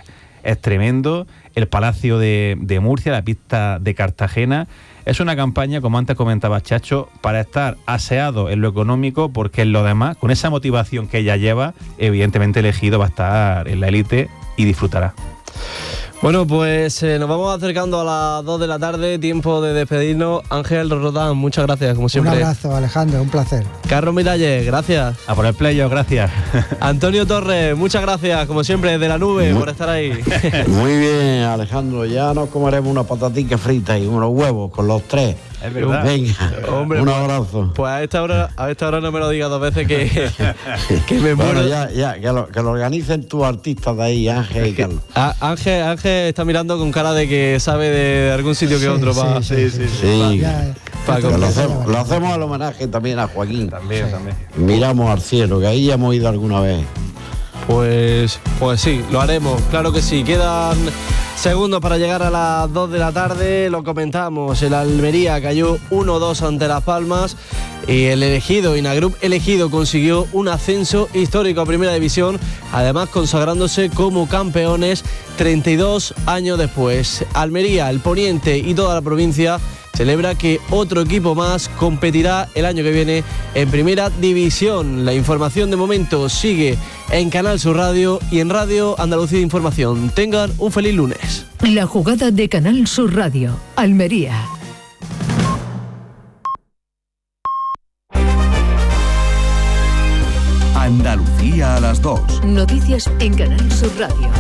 Es tremendo. El Palacio de Murcia, la pista de Cartagena. Es una campaña, como antes comentaba Chacho, para estar aseado en lo económico, porque en lo demás, con esa motivación que ella lleva, evidentemente el Ejido va a estar en la élite y disfrutará. Bueno, pues nos vamos acercando a las 2 de la tarde, tiempo de despedirnos. Ángel Rodán, muchas gracias, como siempre. Un abrazo, Alejandro, un placer. Carlos Miralles, gracias. A por el playoff, gracias. Antonio Torres, muchas gracias, como siempre, desde la nube, por estar ahí. Muy bien, Alejandro, ya nos comeremos una patatica frita y unos huevos con los tres. Es verdad. Venga, hombre, un abrazo. Pues a esta hora no me lo digas dos veces que me muero. Bueno, ya, que lo organicen tus artistas de ahí, Ángel y Carlos. Ángel está mirando con cara de que sabe de algún sitio que otro. Sí. Lo hacemos al homenaje también a Joaquín. También. Miramos al cielo, que ahí ya hemos ido alguna vez. Pues sí, lo haremos, claro que sí. Quedan segundos para llegar a las 2 de la tarde, lo comentamos, el Almería cayó 1-2 ante Las Palmas y el Ejido, Inagrup Ejido, consiguió un ascenso histórico a Primera División, además consagrándose como campeones 32 años después. Almería, el Poniente y toda la provincia celebra que otro equipo más competirá el año que viene en Primera División. La información de momento sigue en Canal Sur Radio y en Radio Andalucía Información. Tengan un feliz lunes. La jugada de Canal Sur Radio, Almería. las 2. Noticias en Canal Sur Radio.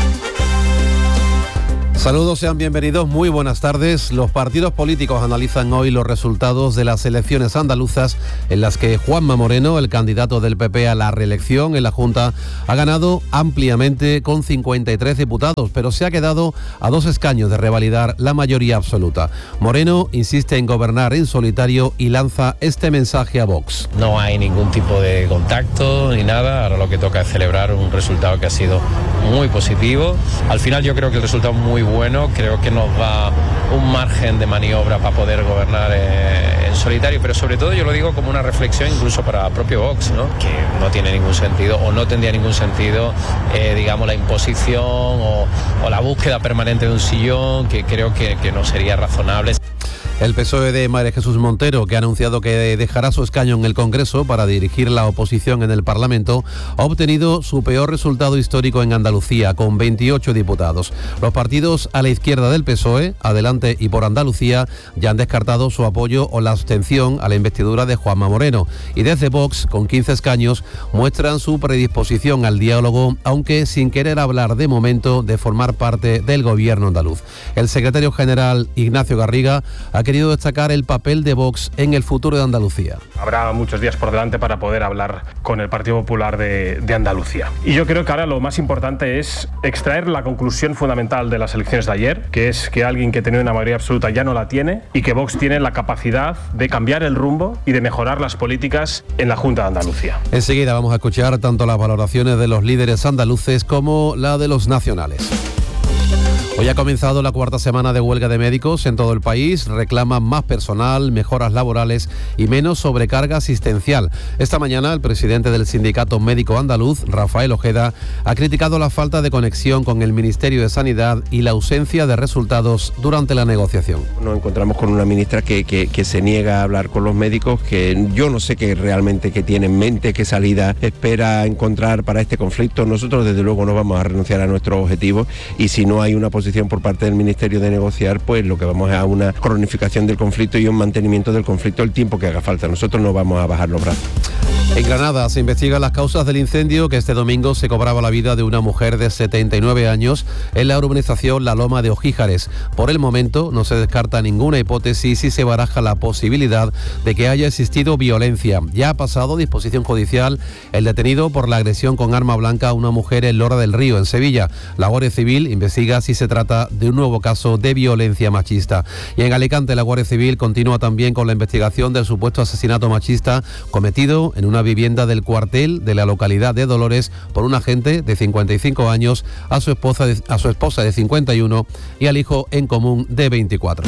Saludos, sean bienvenidos, muy buenas tardes. Los partidos políticos analizan hoy los resultados de las elecciones andaluzas en las que Juanma Moreno, el candidato del PP a la reelección en la Junta, ha ganado ampliamente con 53 diputados, pero se ha quedado a 2 escaños de revalidar la mayoría absoluta. Moreno insiste en gobernar en solitario y lanza este mensaje a Vox. No hay ningún tipo de contacto ni nada, ahora lo que toca es celebrar un resultado que ha sido muy positivo. Al final yo creo que el resultado es muy bueno, creo que nos da un margen de maniobra para poder gobernar en solitario, pero sobre todo yo lo digo como una reflexión incluso para el propio Vox, ¿no? Que no tiene ningún sentido o no tendría ningún sentido, digamos, la imposición o la búsqueda permanente de un sillón, que creo que no sería razonable. El PSOE de María Jesús Montero, que ha anunciado que dejará su escaño en el Congreso para dirigir la oposición en el Parlamento, ha obtenido su peor resultado histórico en Andalucía, con 28 diputados. Los partidos a la izquierda del PSOE, Adelante y Por Andalucía, ya han descartado su apoyo o la abstención a la investidura de Juanma Moreno. Y desde Vox, con 15 escaños, muestran su predisposición al diálogo, aunque sin querer hablar de momento de formar parte del gobierno andaluz. El secretario general Ignacio Garriga ha querido destacar el papel de Vox en el futuro de Andalucía. Habrá muchos días por delante para poder hablar con el Partido Popular de Andalucía. Y yo creo que ahora lo más importante es extraer la conclusión fundamental de las elecciones de ayer, que es que alguien que tenía una mayoría absoluta ya no la tiene y que Vox tiene la capacidad de cambiar el rumbo y de mejorar las políticas en la Junta de Andalucía. Enseguida vamos a escuchar tanto las valoraciones de los líderes andaluces como la de los nacionales. Hoy ha comenzado la 4ª semana de huelga de médicos en todo el país. Reclaman más personal, mejoras laborales y menos sobrecarga asistencial. Esta mañana el presidente del Sindicato Médico Andaluz, Rafael Ojeda, ha criticado la falta de conexión con el Ministerio de Sanidad y la ausencia de resultados durante la negociación. Nos encontramos con una ministra que se niega a hablar con los médicos, que yo no sé qué realmente que tiene en mente, qué salida espera encontrar para este conflicto. Nosotros desde luego no vamos a renunciar a nuestros objetivos y si no hay una posición por parte del Ministerio de negociar, pues lo que vamos es a una cronificación del conflicto y un mantenimiento del conflicto el tiempo que haga falta. Nosotros no vamos a bajar los brazos. En Granada se investigan las causas del incendio que este domingo se cobraba la vida de una mujer de 79 años en la urbanización La Loma de Ojíjares. Por el momento no se descarta ninguna hipótesis y se baraja la posibilidad de que haya existido violencia. Ya ha pasado disposición judicial el detenido por la agresión con arma blanca a una mujer en Lora del Río, en Sevilla. La Guardia Civil investiga si se trata de un nuevo caso de violencia machista. Y en Alicante la Guardia Civil continúa también con la investigación del supuesto asesinato machista cometido en una vivienda del cuartel de la localidad de Dolores por un agente de 55 años a su esposa de 51 y al hijo en común de 24.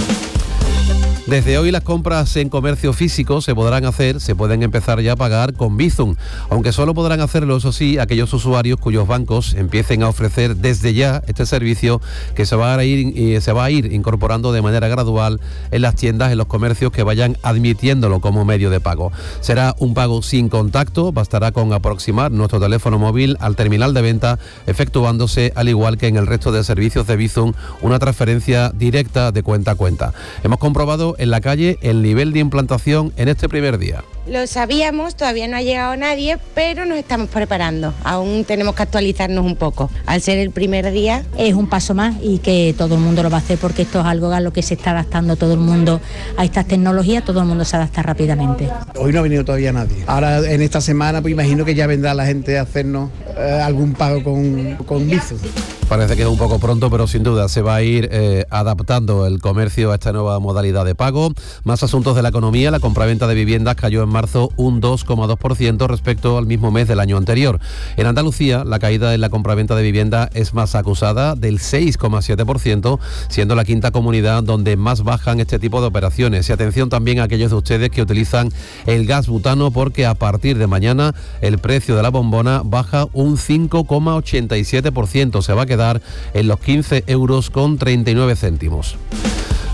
Desde hoy las compras en comercio físico se pueden empezar ya a pagar con Bizum, aunque solo podrán hacerlo, eso sí, aquellos usuarios cuyos bancos empiecen a ofrecer desde ya este servicio que se va a ir incorporando de manera gradual en las tiendas, en los comercios que vayan admitiéndolo como medio de pago. Será un pago sin contacto, bastará con aproximar nuestro teléfono móvil al terminal de venta, efectuándose, al igual que en el resto de servicios de Bizum, una transferencia directa de cuenta a cuenta. Hemos comprobado en la calle el nivel de implantación en este primer día. Lo sabíamos, todavía no ha llegado nadie, pero nos estamos preparando. Aún tenemos que actualizarnos un poco. Al ser el primer día... Es un paso más y que todo el mundo lo va a hacer porque esto es algo a lo que se está adaptando todo el mundo a estas tecnologías, todo el mundo se adapta rápidamente. Hoy no ha venido todavía nadie. Ahora en esta semana pues imagino que ya vendrá la gente a hacernos algún pago con Bizum. Parece que es un poco pronto, pero sin duda se va a ir adaptando el comercio a esta nueva modalidad de pago. Más asuntos de la economía. La compraventa de viviendas cayó en marzo un 2,2% respecto al mismo mes del año anterior. En Andalucía, la caída en la compraventa de vivienda es más acusada, del 6,7%, siendo la quinta comunidad donde más bajan este tipo de operaciones. Y atención también a aquellos de ustedes que utilizan el gas butano, porque a partir de mañana el precio de la bombona baja un 5,87%. Se va a quedar en los 15,39 €.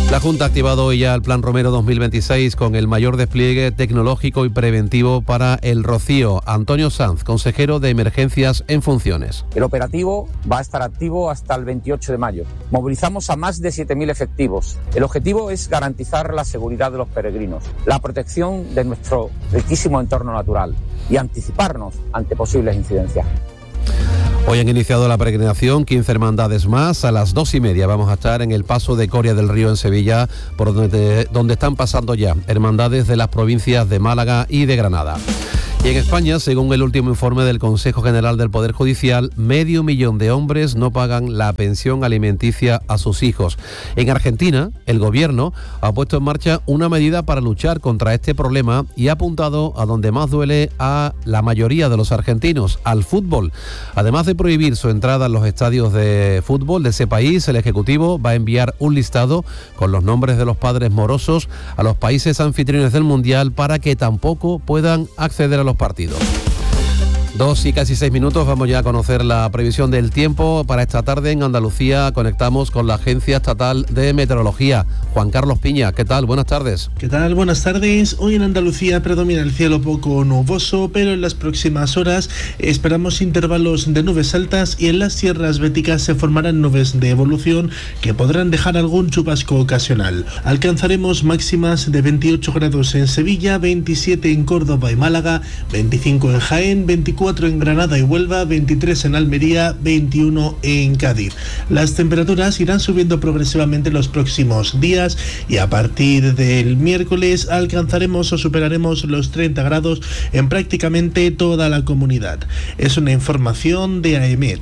La Junta ha activado hoy ya el Plan Romero 2026 con el mayor despliegue tecnológico y preventivo para el Rocío. Antonio Sanz, consejero de Emergencias en funciones. El operativo va a estar activo hasta el 28 de mayo. Movilizamos a más de 7.000 efectivos. El objetivo es garantizar la seguridad de los peregrinos, la protección de nuestro riquísimo entorno natural y anticiparnos ante posibles incidencias. Hoy han iniciado la peregrinación 15 hermandades más. A las 2:30 vamos a estar en el paso de Coria del Río en Sevilla, por donde están pasando ya hermandades de las provincias de Málaga y de Granada. Y en España, según el último informe del Consejo General del Poder Judicial, 500.000 de hombres no pagan la pensión alimenticia a sus hijos. En Argentina, el gobierno ha puesto en marcha una medida para luchar contra este problema y ha apuntado a donde más duele a la mayoría de los argentinos, al fútbol. Además de prohibir su entrada en los estadios de fútbol de ese país, el Ejecutivo va a enviar un listado con los nombres de los padres morosos a los países anfitriones del Mundial para que tampoco puedan acceder a los partidos. 2 y casi 6 minutos, vamos ya a conocer la previsión del tiempo para esta tarde en Andalucía. Conectamos con la Agencia Estatal de Meteorología. Juan Carlos Piña, ¿qué tal? Buenas tardes. ¿Qué tal? Buenas tardes. Hoy en Andalucía predomina el cielo poco nuboso, pero en las próximas horas esperamos intervalos de nubes altas y en las sierras béticas se formarán nubes de evolución que podrán dejar algún chubasco ocasional. Alcanzaremos máximas de 28 grados en Sevilla, 27 en Córdoba y Málaga, 25 en Jaén, 24 en Granada y Huelva, 23 en Almería, 21 en Cádiz. Las temperaturas irán subiendo progresivamente los próximos días y a partir del miércoles alcanzaremos o superaremos los 30 grados en prácticamente toda la comunidad. Es una información de AEMET.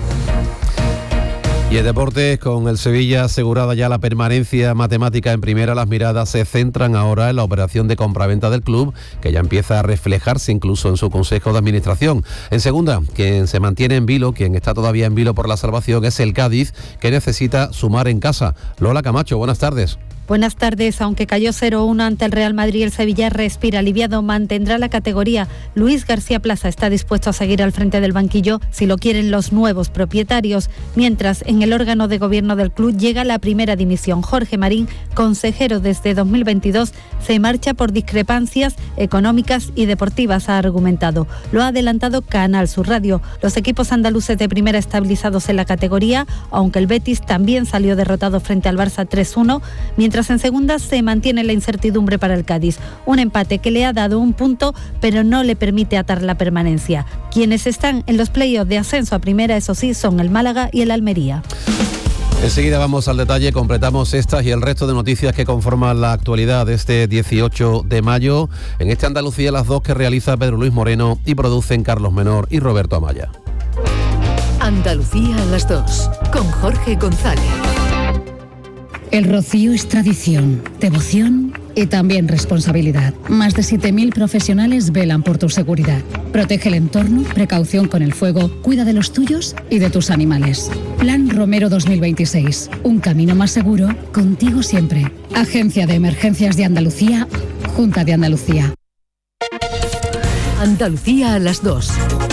Y en deportes, con el Sevilla asegurada ya la permanencia matemática en primera, las miradas se centran ahora en la operación de compraventa del club, que ya empieza a reflejarse incluso en su consejo de administración. En segunda, quien se mantiene en vilo, quien está todavía en vilo por la salvación, es el Cádiz, que necesita sumar en casa. Lola Camacho, buenas tardes. Buenas tardes. Aunque cayó 0-1 ante el Real Madrid, el Sevilla respira aliviado, mantendrá la categoría. Luis García Plaza está dispuesto a seguir al frente del banquillo si lo quieren los nuevos propietarios, mientras en el órgano de gobierno del club llega la primera dimisión. Jorge Marín, consejero desde 2022, se marcha por discrepancias económicas y deportivas, ha argumentado. Lo ha adelantado Canal Sur Radio. Los equipos andaluces de primera estabilizados en la categoría, aunque el Betis también salió derrotado frente al Barça 3-1, mientras en segunda se mantiene la incertidumbre para el Cádiz. Un empate que le ha dado un punto, pero no le permite atar la permanencia. Quienes están en los playoffs de ascenso a primera, eso sí, son el Málaga y el Almería. Enseguida vamos al detalle, completamos estas y el resto de noticias que conforman la actualidad de este 18 de mayo. En este Andalucía, las 2 que realiza Pedro Luis Moreno y producen Carlos Menor y Roberto Amaya. Andalucía a las 2, con Jorge González. El Rocío es tradición, devoción y también responsabilidad. Más de 7.000 profesionales velan por tu seguridad. Protege el entorno, precaución con el fuego, cuida de los tuyos y de tus animales. Plan Romero 2026. Un camino más seguro, contigo siempre. Agencia de Emergencias de Andalucía, Junta de Andalucía. Andalucía a las 2.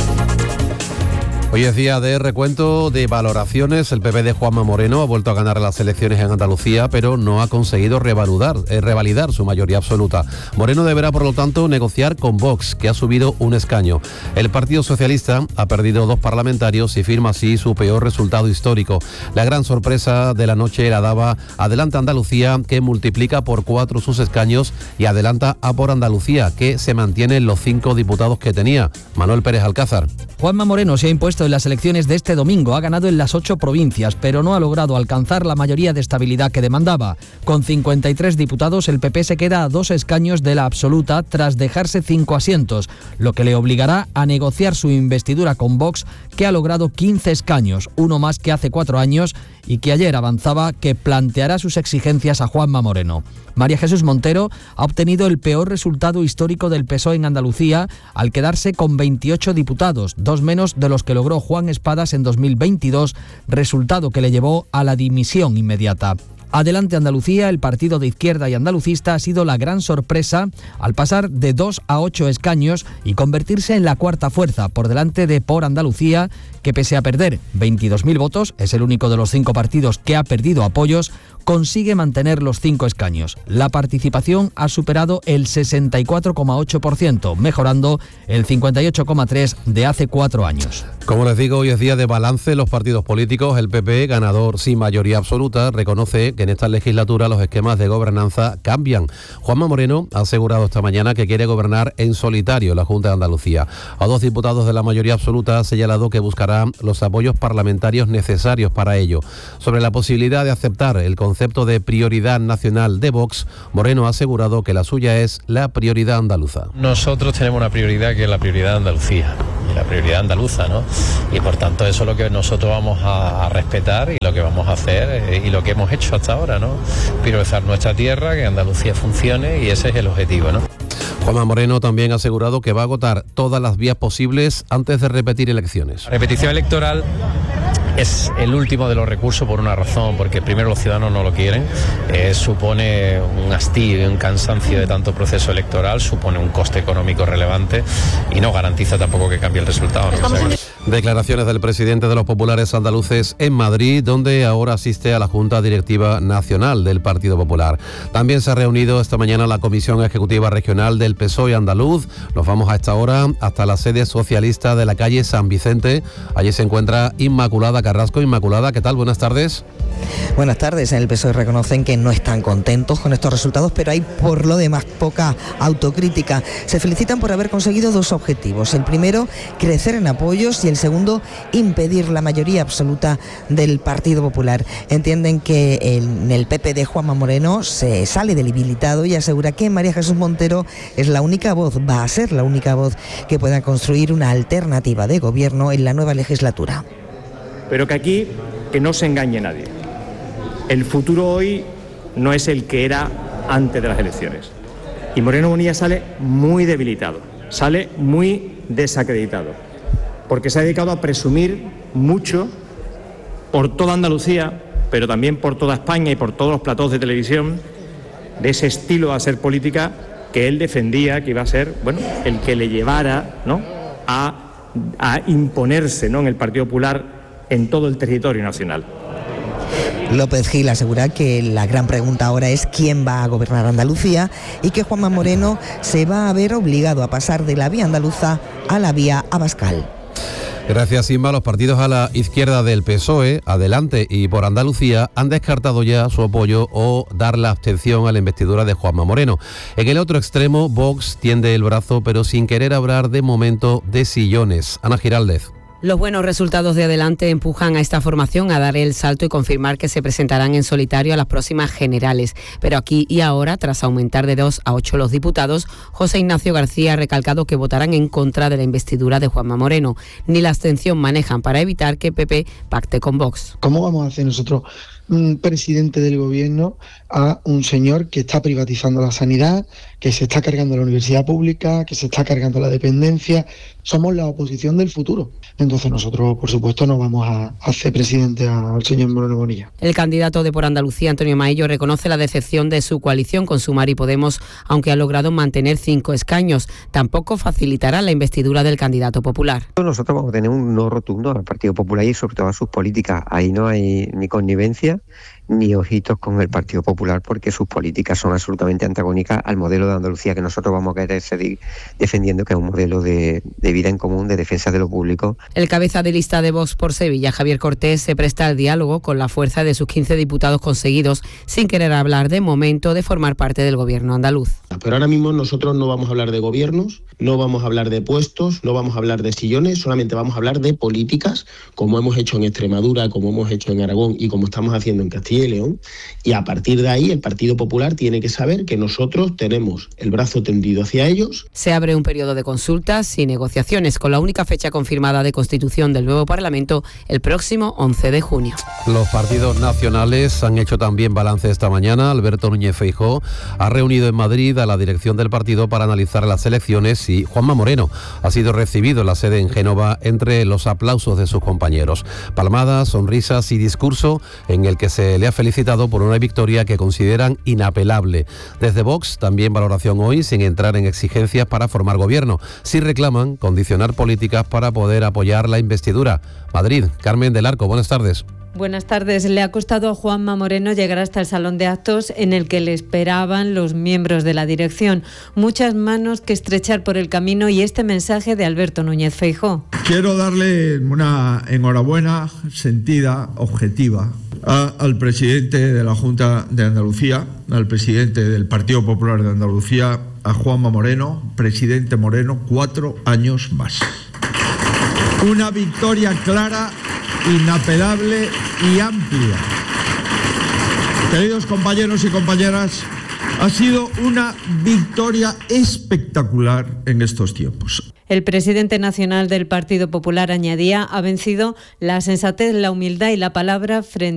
Hoy es día de recuento de valoraciones. El PP de Juanma Moreno ha vuelto a ganar las elecciones en Andalucía, pero no ha conseguido revalidar su mayoría absoluta. Moreno deberá, por lo tanto, negociar con Vox, que ha subido un escaño. El Partido Socialista ha perdido 2 parlamentarios y firma así su peor resultado histórico. La gran sorpresa de la noche la daba Adelante Andalucía, que multiplica por 4 sus escaños, y adelanta a Por Andalucía, que se mantiene en los 5 diputados que tenía. Manuel Pérez Alcázar. Juanma Moreno se ha impuesto en las elecciones de este domingo, ha ganado en las 8 provincias, pero no ha logrado alcanzar la mayoría de estabilidad que demandaba. Con 53 diputados, el PP se queda a 2 escaños de la absoluta tras dejarse 5 asientos, lo que le obligará a negociar su investidura con Vox, que ha logrado 15 escaños, uno más que hace 4 años, y que ayer avanzaba que planteará sus exigencias a Juanma Moreno. María Jesús Montero ha obtenido el peor resultado histórico del PSOE en Andalucía al quedarse con 28 diputados, 2 menos de los que logró Juan Espadas en 2022, resultado que le llevó a la dimisión inmediata. Adelante Andalucía, el partido de izquierda y andalucista, ha sido la gran sorpresa al pasar de 2 a 8 escaños y convertirse en la cuarta fuerza, por delante de Por Andalucía, que pese a perder 22.000 votos, es el único de los 5 partidos que ha perdido apoyos, consigue mantener los 5 escaños. La participación ha superado el 64,8%, mejorando el 58,3% de hace 4 años. Como les digo, hoy es día de balance en los partidos políticos. El PP, ganador sin mayoría absoluta, reconoce que en esta legislatura los esquemas de gobernanza cambian. Juanma Moreno ha asegurado esta mañana que quiere gobernar en solitario la Junta de Andalucía. A 2 diputados de la mayoría absoluta ha señalado que buscará los apoyos parlamentarios necesarios para ello. Sobre la posibilidad de aceptar el concepto de prioridad nacional de Vox, Moreno ha asegurado que la suya es la prioridad andaluza. Nosotros tenemos una prioridad que es la prioridad de Andalucía, la prioridad andaluza, ¿no? Y por tanto eso es lo que nosotros vamos a respetar y lo que vamos a hacer y lo que hemos hecho hasta ahora, ¿no? Priorizar nuestra tierra, que Andalucía funcione, y ese es el objetivo, ¿no? Juanma Moreno también ha asegurado que va a agotar todas las vías posibles antes de repetir elecciones. La repetición electoral es el último de los recursos por una razón, porque primero los ciudadanos no lo quieren, supone un hastío y un cansancio de tanto proceso electoral, supone un coste económico relevante y no garantiza tampoco que cambie el resultado, ¿no? Declaraciones del presidente de los populares andaluces en Madrid, donde ahora asiste a la Junta Directiva Nacional del Partido Popular. También se ha reunido esta mañana la Comisión Ejecutiva Regional del PSOE andaluz. Nos vamos a esta hora hasta la sede socialista de la calle San Vicente. Allí se encuentra Inmaculada Carrasco. Inmaculada, ¿qué tal? Buenas tardes. Buenas tardes. En el PSOE reconocen que no están contentos con estos resultados, pero hay por lo demás poca autocrítica. Se felicitan por haber conseguido 2 objetivos. El primero, crecer en apoyos, y el segundo, impedir la mayoría absoluta del Partido Popular. Entienden que en el PP de Juanma Moreno se sale debilitado y asegura que María Jesús Montero es la única voz, va a ser la única voz que pueda construir una alternativa de gobierno en la nueva legislatura. Pero que aquí, que no se engañe nadie. El futuro hoy no es el que era antes de las elecciones. Y Moreno Bonilla sale muy debilitado, sale muy desacreditado, porque se ha dedicado a presumir mucho por toda Andalucía, pero también por toda España y por todos los platós de televisión, de ese estilo de hacer política que él defendía, que iba a ser, bueno, el que le llevara, ¿no?, a imponerse, ¿no?, en el Partido Popular en todo el territorio nacional. López Gil asegura que la gran pregunta ahora es quién va a gobernar Andalucía y que Juanma Moreno se va a ver obligado a pasar de la vía andaluza a la vía abascal. Gracias, Inma. Los partidos a la izquierda del PSOE, Adelante y Por Andalucía, han descartado ya su apoyo o dar la abstención a la investidura de Juanma Moreno. En el otro extremo, Vox tiende el brazo, pero sin querer hablar de momento de sillones. Ana Giraldez. Los buenos resultados de Adelante empujan a esta formación a dar el salto y confirmar que se presentarán en solitario a las próximas generales. Pero aquí y ahora, tras aumentar de 2 a 8 los diputados, José Ignacio García ha recalcado que votarán en contra de la investidura de Juanma Moreno. Ni la abstención manejan para evitar que PP pacte con Vox. ¿Cómo vamos a hacer nosotros un presidente del gobierno a un señor que está privatizando la sanidad, que se está cargando la universidad pública, que se está cargando la dependencia? Somos la oposición del futuro. Entonces nosotros, por supuesto, no vamos a hacer presidente al señor Moreno Bonilla. El candidato de Por Andalucía, Antonio Maillo, reconoce la decepción de su coalición con Sumar y Podemos, aunque ha logrado mantener 5 escaños. Tampoco facilitará la investidura del candidato popular. Nosotros vamos a tener un no rotundo al Partido Popular y sobre todo a sus políticas. Ahí no hay ni connivencia ni ojitos con el Partido Popular, porque sus políticas son absolutamente antagónicas al modelo de Andalucía que nosotros vamos a querer seguir defendiendo, que es un modelo de vida en común, de defensa de lo público. El cabeza de lista de Vox por Sevilla, Javier Cortés, se presta al diálogo con la fuerza de sus 15 diputados conseguidos, sin querer hablar de momento de formar parte del gobierno andaluz. Pero ahora mismo nosotros no vamos a hablar de gobiernos, no vamos a hablar de puestos, no vamos a hablar de sillones, solamente vamos a hablar de políticas, como hemos hecho en Extremadura, como hemos hecho en Aragón y como estamos haciendo en Castilla y León. Y a partir de ahí el Partido Popular tiene que saber que nosotros tenemos el brazo tendido hacia ellos. Se abre un periodo de consultas y negociaciones con la única fecha confirmada de constitución del nuevo Parlamento el próximo 11 de junio. Los partidos nacionales han hecho también balance esta mañana. Alberto Núñez Feijóo ha reunido en Madrid a la dirección del partido para analizar las elecciones y Juanma Moreno ha sido recibido en la sede en Génova entre los aplausos de sus compañeros. Palmadas, sonrisas y discurso en el que se le ha ha felicitado por una victoria que consideran inapelable. Desde Vox también valoración hoy, sin entrar en exigencias para formar gobierno. Sí reclaman condicionar políticas para poder apoyar la investidura. Madrid, Carmen del Arco, buenas tardes. Buenas tardes. Le ha costado a Juanma Moreno llegar hasta el salón de actos en el que le esperaban los miembros de la dirección. Muchas manos que estrechar por el camino y este mensaje de Alberto Núñez Feijóo. Quiero darle una enhorabuena sentida, objetiva, al presidente de la Junta de Andalucía, al presidente del Partido Popular de Andalucía, a Juanma Moreno, presidente Moreno, 4 años más. Una victoria clara, inapelable y amplia. Queridos compañeros y compañeras, ha sido una victoria espectacular en estos tiempos. El presidente nacional del Partido Popular añadía: ha vencido la sensatez, la humildad y la palabra frente